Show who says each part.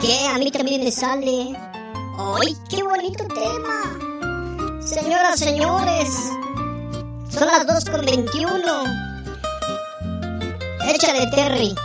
Speaker 1: qué? A mí también me sale. ¡Ay, qué bonito tema! Señoras, señores, son las 2:21. Échale, Terry.